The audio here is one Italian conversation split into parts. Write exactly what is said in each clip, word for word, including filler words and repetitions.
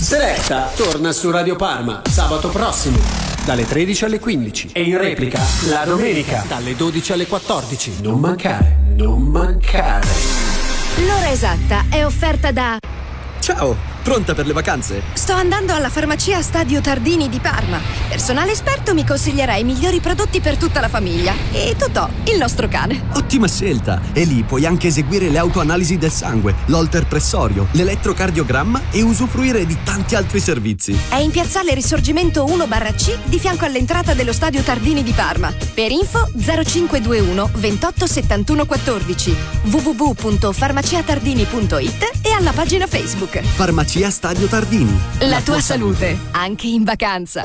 Selecta torna su Radio Parma sabato prossimo dalle tredici alle quindici e in replica la domenica dalle dodici alle quattordici. Non mancare, non mancare. L'ora esatta è offerta da... Ciao, pronta per le vacanze? Sto andando alla farmacia Stadio Tardini di Parma. Personale esperto mi consiglierà i migliori prodotti per tutta la famiglia. E Totò, il nostro cane. Ottima scelta! E lì puoi anche eseguire le autoanalisi del sangue, l'holter pressorio, l'elettrocardiogramma e usufruire di tanti altri servizi. È in piazzale Risorgimento uno barra C di fianco all'entrata dello Stadio Tardini di Parma. Per info zero cinque due uno ventotto settantuno quattordici, w w w punto farmaciatardini punto it e alla pagina Facebook. Farmacia Stadio Tardini. La, La tua, tua salute, salute, anche in vacanza.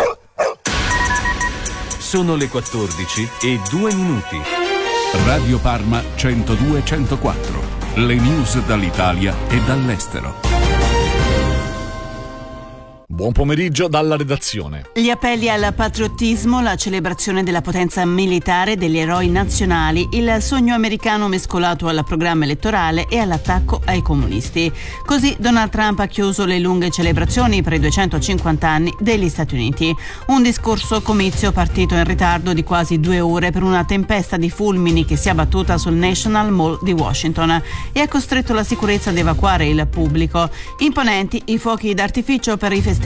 Sono le quattordici e due minuti. Radio Parma centodue centoquattro. Le news dall'Italia e dall'estero. Buon pomeriggio dalla redazione. Gli appelli al patriottismo, la celebrazione della potenza militare degli eroi nazionali, il sogno americano mescolato al programma elettorale e all'attacco ai comunisti. Così Donald Trump ha chiuso le lunghe celebrazioni per i duecentocinquanta anni degli Stati Uniti. Un discorso comizio partito in ritardo di quasi due ore per una tempesta di fulmini che si è abbattuta sul National Mall di Washington e ha costretto la sicurezza ad evacuare il pubblico. Imponenti i fuochi d'artificio per i festeggiamenti.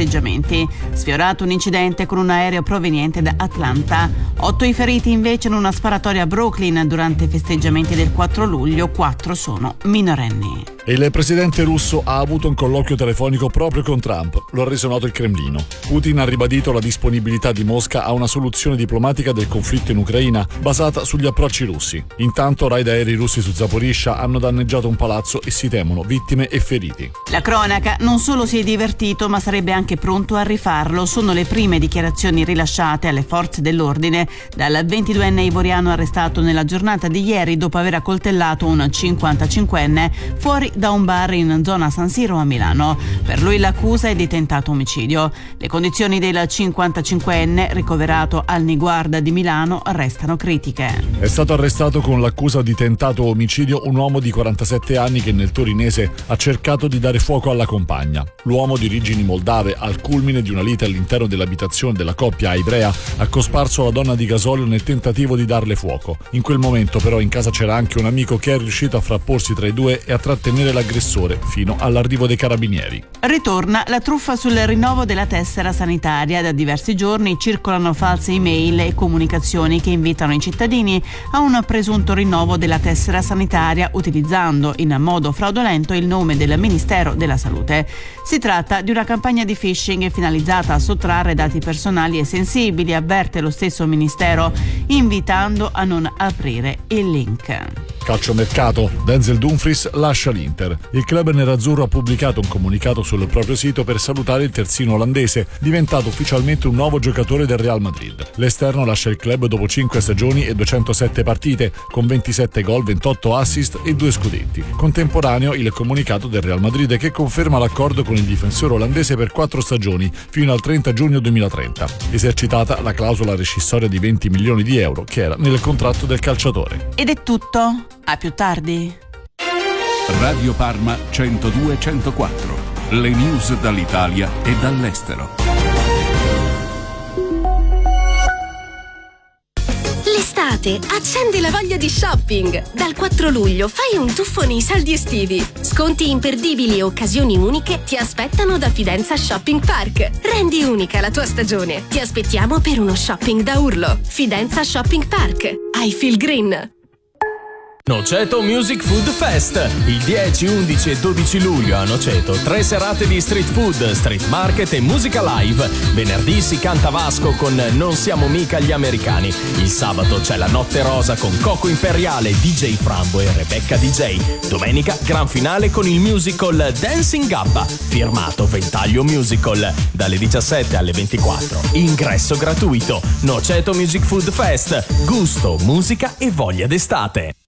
Sfiorato un incidente con un aereo proveniente da Atlanta. Otto i feriti invece in una sparatoria a Brooklyn durante i festeggiamenti del quattro luglio, quattro sono minorenni. Il presidente russo ha avuto un colloquio telefonico proprio con Trump, lo ha reso noto il Cremlino. Putin ha ribadito la disponibilità di Mosca a una soluzione diplomatica del conflitto in Ucraina basata sugli approcci russi. Intanto raid aerei russi su Zaporizhzhia hanno danneggiato un palazzo e si temono vittime e feriti. La cronaca non solo si è divertito ma sarebbe anche pronto a rifarlo. Sono le prime dichiarazioni rilasciate alle forze dell'ordine dal ventiduenne ivoriano arrestato nella giornata di ieri dopo aver accoltellato un cinquantacinquenne fuori da un bar in zona San Siro a Milano. Per lui l'accusa è di tentato omicidio. Le condizioni del cinquantacinquenne, ricoverato al Niguarda di Milano, restano critiche. È stato arrestato con l'accusa di tentato omicidio un uomo di quarantasette anni che nel torinese ha cercato di dare fuoco alla compagna. L'uomo di origini moldave, al culmine di una lite all'interno dell'abitazione della coppia a Ivrea, ha cosparso la donna di gasolio nel tentativo di darle fuoco. In quel momento però in casa c'era anche un amico che è riuscito a frapporsi tra i due e a trattenere l'aggressore fino all'arrivo dei carabinieri. Ritorna la truffa sul rinnovo della tessera sanitaria. Da diversi giorni circolano false email e comunicazioni che invitano i cittadini a un presunto rinnovo della tessera sanitaria utilizzando in modo fraudolento il nome del Ministero della Salute. Si tratta di una campagna di phishing finalizzata a sottrarre dati personali e sensibili, avverte lo stesso Ministero, invitando a non aprire il link. Calciomercato, Denzel Dumfries lascia l'Inter. Il club nerazzurro ha pubblicato un comunicato sul proprio sito per salutare il terzino olandese, diventato ufficialmente un nuovo giocatore del Real Madrid. L'esterno lascia il club dopo cinque stagioni e duecentosette partite, con ventisette gol, ventotto assist e due scudetti. Contemporaneo il comunicato del Real Madrid che conferma l'accordo con il difensore olandese per quattro stagioni, fino al trenta giugno duemilatrenta. Esercitata la clausola rescissoria di venti milioni di euro che era nel contratto del calciatore. Ed è tutto. A più tardi. Radio Parma centodue centoquattro. Le news dall'Italia e dall'estero. L'estate accendi la voglia di shopping. Dal quattro luglio fai un tuffo nei saldi estivi. Sconti imperdibili e occasioni uniche ti aspettano da Fidenza Shopping Park. Rendi unica la tua stagione. Ti aspettiamo per uno shopping da urlo. Fidenza Shopping Park. I feel green. Noceto Music Food Fest. Il dieci, undici e dodici luglio a Noceto tre serate di street food, street market e musica live. Venerdì si canta Vasco con Non siamo mica gli americani. Il sabato c'è la Notte Rosa con Coco Imperiale, D J Frambo e Rebecca D J. Domenica gran finale con il musical Dancing Gabba, firmato Ventaglio Musical, dalle diciassette alle ventiquattro. Ingresso gratuito. Noceto Music Food Fest. Gusto, musica e voglia d'estate.